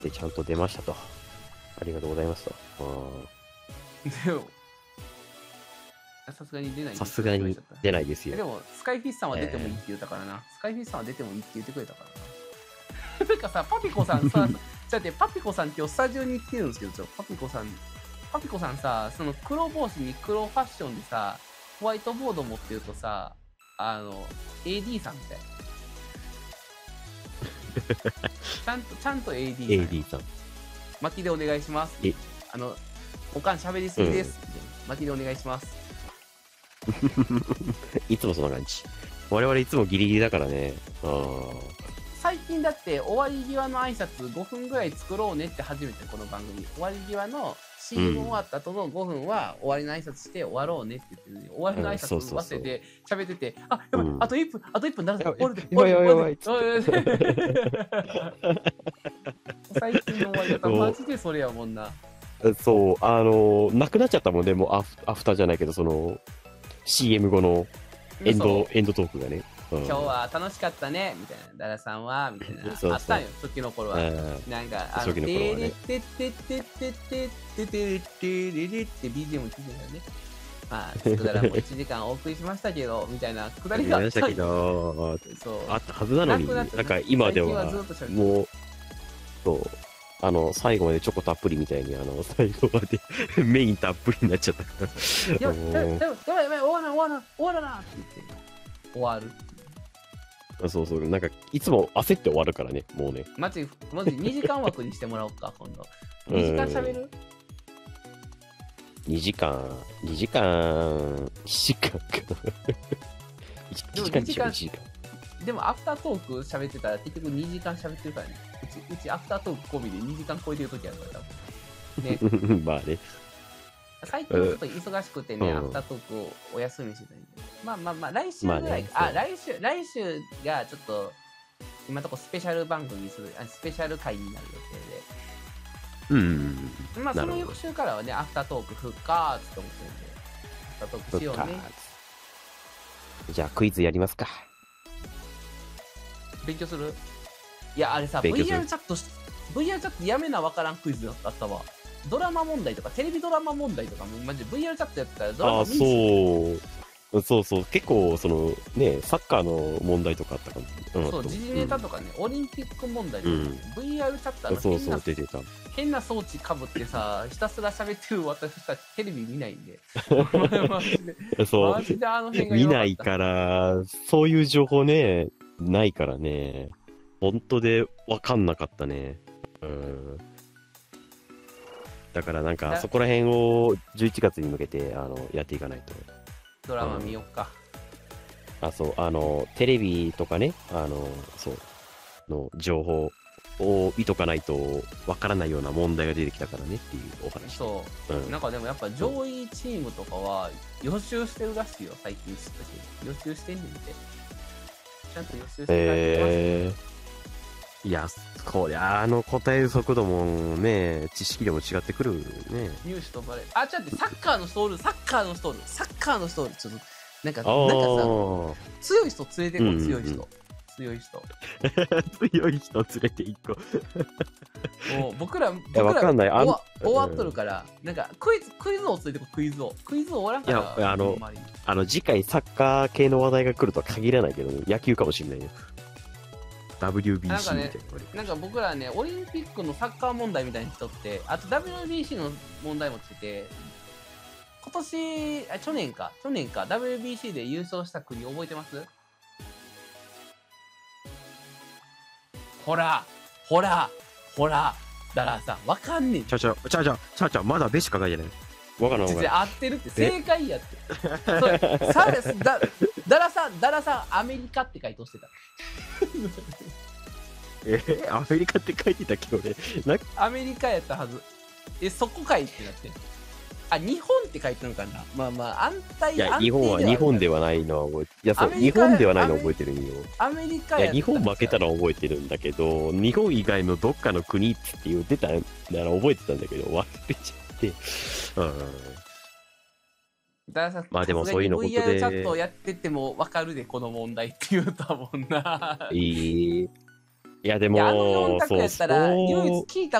で、ちゃんと出ましたと。ありがとうございますと。 でも、さすがに出ない。 さすがに出ないですよ。 でも、スカイフィッシュさんは出てもいいって言ったからな。スカイフィッシュさんは出てもいいって言ってくれたからな。なんかさ、パピコさんさ、じゃあパピコさん今日スタジオに来てるんですけど、パピコさんさ、その黒帽子に黒ファッションでさ、ホワイトボード持ってるとさ、AD さんみたいな。ちゃんと AD さん。巻きでお願いします。おかん喋りすぎです。巻きでお願いします。 いつもそんな感じ。我々いつもギリギリだからね。 最近だって終わり際の挨拶5分ぐらい作ろうねって初めてこの番組。終わり際の CM 終わった後の5分は終わりの挨拶して終わろうねって言ってるのに、終わりの挨拶忘れて喋ってて、あ、やばい、あと1分なら終わるで、終わるで。最近の終わり方マジでそれやもんな。 そう、なくなっちゃったもんね、もうアフターじゃないけど、その CM 後のエンドトークがね。 今日は楽しかったねみたいな、ダラさんはみたいなあったんよ、初期の頃は。なんか初期の頃はね、 てってってってってってってってれれって BGM 聞いてたよね。まあ、つくだらも1時間お送りしましたけどみたいなくだりがあったけど、 あったはずなのに、なんか今ではもうそう最後までチョコたっぷりみたいに最後までメインたっぷりになっちゃったから。 やばい終わらなって言って終わる。 そう、なんかいつも焦って終わるからね、もうね。 マジ2時間枠にしてもらおうか、今度。2時間喋る ?2 時間か。1時間。 でもアフタートーク喋ってたら結局2時間喋ってるからね。うちアフタートーク込みで2時間超えてる時あるから多分。ね。 まあね。 最近ちょっと忙しくてね、アフタートークをお休みしてたんで。まあ来週ぐらい、来週がちょっと、今のところスペシャル番組にする、スペシャル回になる予定で。まあその翌週からはね、アフタートーク復活と思ってるんで、アフタートークしようね。 じゃあクイズやりますか。 勉強する？いや、あれさ、VR チャットやめなわからんクイズだったわ。ドラマ問題とか、テレビドラマ問題とかも、マジ VR チャットやったらドラマ見そう、結構、その、ね、サッカーの問題とかあったかも。 そう、時事ネタとかね、オリンピック問題とかね、VR チャット変な装置かぶってさ、ひたすら喋ってる私たちテレビ見ないんで。マジであの辺が見ないから、そういう情報ね、ないからね、本当で分かんなかったね。だからなんかそこら辺を11月に向けてやっていかないと。 ドラマ見よっか。 テレビとかね、の情報を見とかないとわからないような問題が出てきたからねっていうお話。 そう。なんかでもやっぱ上位チームとかは予習してるらしいよ、最近知ったけど。予習してんねんて。ちゃんと予習してます。 いや、こりゃ答える速度もね、知識量も違ってくるね。 入試とバレー。あ、ちょっと待って、サッカーのストール、ちょっと、なんかさ、強い人連れてこう、強い人。強い人連れていこう。もう僕らわかんない。 終わっとるから、なんかクイズを連れてこう、クイズを終わらんから。 いや、次回サッカー系の話題が来るとは限らないけど、野球かもしれないよ。WBC みたいな。 なんか僕らね、オリンピックのサッカー問題みたいな人って、あと WBC の問題もつけて、去年か、WBC で優勝した国覚えてます？ほら、だからさ、わかんねん。 ちゃまだべしか書いてない。わからん。 合ってるって、正解やって。だらさん、アメリカって回答してた。 アメリカって書いてたっけ俺。 アメリカやったはず。そこかいってなって。あ、日本って書いてるのかな。まあ、安泰。 いや、日本ではないのは覚えてる。いや、そう、日本ではないのは覚えてるんよ。 アメリカやった。 いや、日本負けたのは覚えてるんだけど、日本以外のどっかの国って言ってたなら覚えてたんだけど、忘れちゃって。まあでもそういうのことで。 VR チャットやってても分かるで、この問題って言うたもんな。 いや、でいや、あの4 も、 択やったら、唯一聞いた